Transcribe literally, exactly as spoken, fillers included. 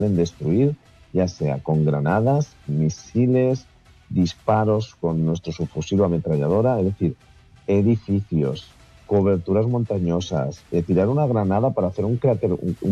pueden destruir, ya sea con granadas, misiles, disparos con nuestro subfusil o ametralladora, es decir, edificios, coberturas montañosas, eh, tirar una granada para hacer un cráter, un, un